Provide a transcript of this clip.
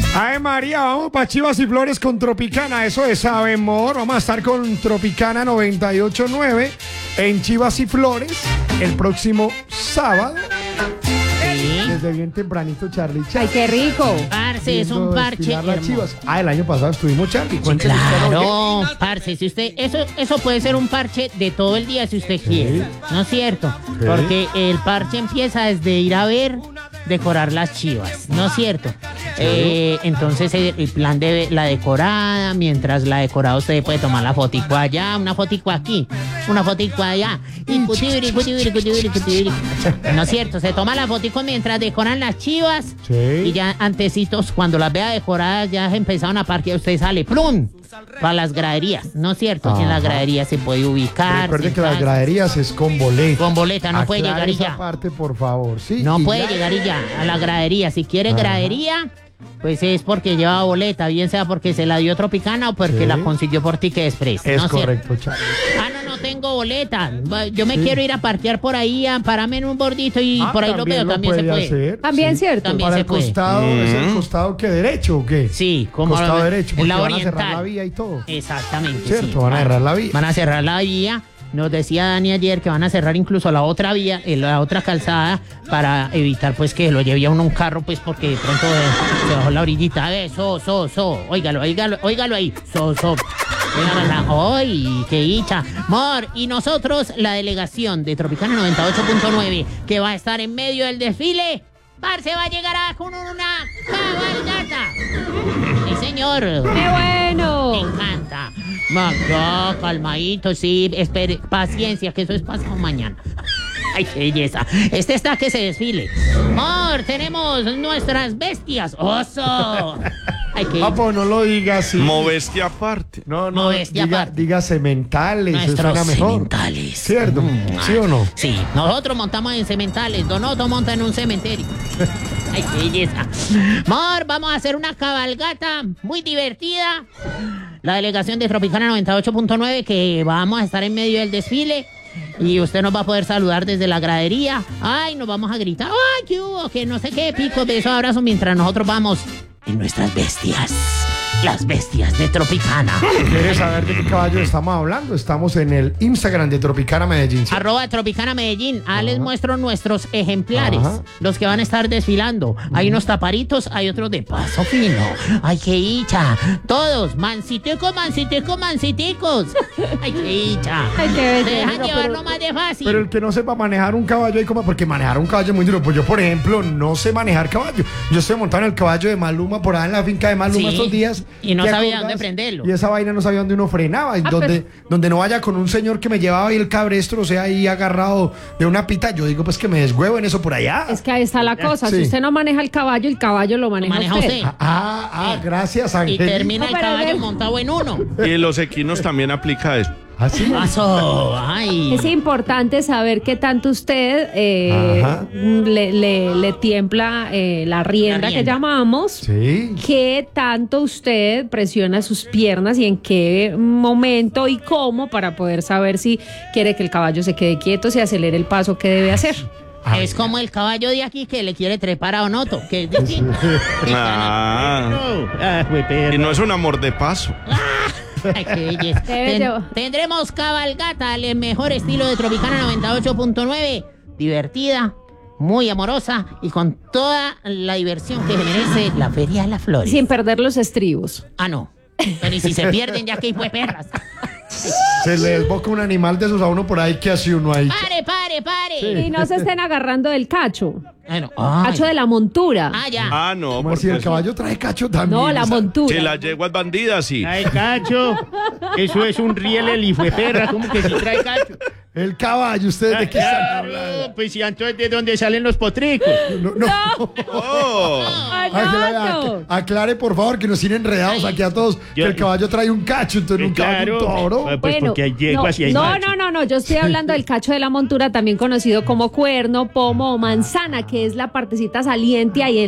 Ay, María, vamos para Chivas y Flores con Tropicana. Eso es, sabemos. Vamos a estar con Tropicana 98.9 en Chivas y Flores el próximo sábado. Sí. Desde bien tempranito, Charlie. Ay, qué rico. Parce, es un parche hermoso. Chivas. Ah, el año pasado estuvimos, Charlie. Cuéntenos, Claro, parce, si usted, eso puede ser un parche de todo el día si usted quiere, ¿no es cierto? Sí. Porque el parche empieza desde ir a ver, decorar las Chivas, ¿no es cierto? Entonces el plan de la decorada, mientras la decorada usted puede tomar la fotico allá, una fotico aquí, una fotico allá, y cutibiri. ¿No es cierto? Se toma la fotico mientras decoran las Chivas. Sí. Y ya antecitos, cuando las vea decoradas, ya empezaron a parquear, usted sale, ¡plum! Para las graderías, ¿no es cierto? Si en las graderías se puede ubicar. Recuerde que las graderías es con boleta. Con boleta, no puede llegar y esa ya. parte, por favor. Sí, No y puede ya. llegar y ya, a la gradería. Si quiere gradería, pues es porque lleva boleta, bien sea porque se la dio Tropicana o porque Sí. la consiguió por Ticket Express. Es ¿no cierto? correcto, Charlie. No tengo boleta. Yo me quiero ir a parquear por ahí, a pararme en un bordito y por ahí lo veo, también se puede. Hacer, También, sí. ¿cierto? También Para se el puede. costado, ¿es el costado que derecho o qué? Sí, como Costado derecho, porque la van a cerrar oriental. la vía y todo. Exactamente. Cierto, sí. van a cerrar la vía. Van a cerrar la vía. Nos decía Dani ayer que van a cerrar incluso la otra vía, la otra calzada, para evitar pues que lo lleve a uno un carro, pues porque de pronto se bajó la orillita. A ver, óigalo ahí. ¡Ay, qué dicha! Mor, y nosotros, la delegación de Tropicana 98.9, que va a estar en medio del desfile, parce, va a llegar con una cabalgata. Sí, señor. ¡Qué Me bueno! encanta. Ya, calmadito, sí. Espere, paciencia, que eso es pasado mañana. Ay, qué belleza. Este está que se desfile. Amor, tenemos nuestras bestias. ¡Oso! Ay, qué Pues no lo diga así. Modestia aparte. No, Modestia aparte. diga sementales, eso nuestros suena mejor. cementales. ¿Cierto? ¿Sí o no? Sí, nosotros montamos en cementales. Donoto monta en un cementerio. Ay, qué belleza. Amor, vamos a hacer una cabalgata muy divertida. La delegación de Tropicana 98.9, que vamos a estar en medio del desfile. Y usted nos va a poder saludar desde la gradería. Ay, nos vamos a gritar. Ay, qué hubo, que no sé qué, pico, beso, abrazo, mientras nosotros vamos en nuestras bestias. Las bestias de Tropicana. ¿Quieres saber de qué caballo estamos hablando? Estamos en el Instagram de Tropicana Medellín. ¿Sí? @ Tropicana Medellín. Les muestro nuestros ejemplares, Ajá. los que van a estar desfilando. Hay unos taparitos, hay otros de paso fino. Ay, qué dicha. Todos, manciticos. Ay, qué dicha. Ay, qué Se belleza. dejan llevar nomás de fácil. Pero el que no sepa manejar un caballo, hay como, porque manejar un caballo es muy duro. Pues yo, por ejemplo, no sé manejar caballo. Yo estoy montando el caballo de Maluma por allá en la finca de Maluma Sí, estos días. y no ¿Te sabía acordás? dónde prenderlo. Y esa vaina no sabía dónde uno frenaba. Y donde no vaya con un señor que me llevaba ahí el cabrestro, o sea, ahí agarrado de una pita. Yo digo, pues que me deshuevo en eso por allá. Es que ahí está la cosa. Sí. Si usted no maneja el caballo lo maneja, maneja usted. usted. Gracias, Y Ángel. termina el No, pero caballo ven. montado en uno. Y en los equinos también aplica eso. ¿Así? Paso. Ay. Es importante saber qué tanto usted Ajá. le tiembla la rienda que rienda. llamamos. Sí. ¿Qué tanto usted presiona sus piernas y en qué momento y cómo para poder saber si quiere que el caballo se quede quieto, si acelere el paso que debe hacer? Es como el caballo de aquí que le quiere trepar a Onoto, que es distinto. Y no es un amor de paso. Ay, qué belleza. Debe llevar. Tendremos cabalgata, el mejor estilo de Tropicana 98.9, divertida, muy amorosa y con toda la diversión que merece la Feria de las Flores. Sin perder los estribos. No. Pero y si se pierden, ya que hay pues perras. Se le desboca un animal de esos a uno por ahí, que hace uno ahí. ¡Pare! Y no se estén agarrando del cacho. Bueno, ay. Cacho de la montura. Ya. Ah, no. ¿Cómo así? El Porque caballo trae cacho también. No, la esa- montura. si la yeguas bandidas, sí. Trae cacho. Eso es un riel el hijo de perra. ¿Cómo que si trae cacho? El caballo, ¿ustedes de qué están hablando? No, pues si entonces de dónde salen los potricos. No. Oh. ¡Anoto! Aclare, por favor, que nos tienen enredados aquí a todos. Que Yo- el caballo trae un cacho, entonces un caballo, un toro. Pues porque hay yeguas y hay no, machos. no, yo estoy hablando del cacho de la montura, también conocido como cuerno, pomo o manzana, que es la partecita saliente ahí